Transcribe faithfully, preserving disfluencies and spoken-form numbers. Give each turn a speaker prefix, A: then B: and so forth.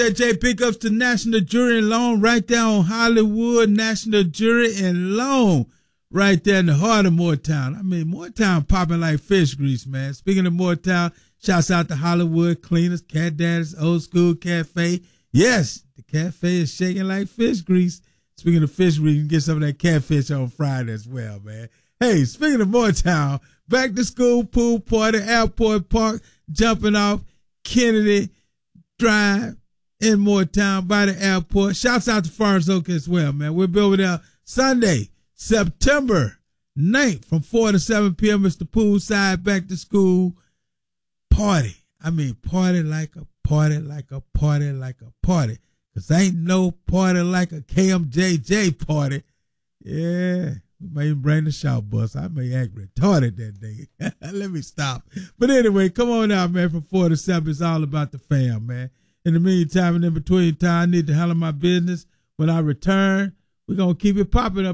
A: J pickups to National Jury and Loan right there on Hollywood. National Jury and Loan right there in the heart of Moortown. I mean, Moortown popping like fish grease, man. Speaking of Moortown, shouts out to Hollywood Cleaners, Cat Daddy's Old School Cafe. Yes, the cafe is shaking like fish grease. Speaking of fish grease, you can get some of that catfish on Friday as well, man. Hey, speaking of Moortown, back to school, pool party, airport park, jumping off Kennedy Drive in Moortown by the airport. Shouts out to Forest Oak as well, man. We'll be over there Sunday, September ninth from four to seven p.m. It's the poolside back to school party. I mean, party like a party, like a party, like a party. Because ain't no party like a K M J J party. Yeah, we may even bring the shout bus. I may act retarded that day. Let me stop. But anyway, come on out, man, from four to seven. It's all about the fam, man. In the meantime and in between time, I need to handle my business. When I return, we're going to keep it popping up.